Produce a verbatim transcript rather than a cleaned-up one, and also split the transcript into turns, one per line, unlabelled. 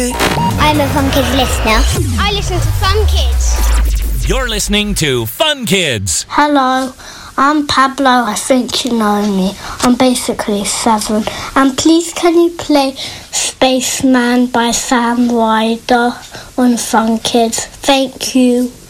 I'm a Fun Kids listener. I listen to Fun Kids.
You're listening to Fun Kids.
Hello, I'm Pablo. I think you know me. I'm basically seven. And please can you play Spaceman by Sam Ryder on Fun Kids? Thank you.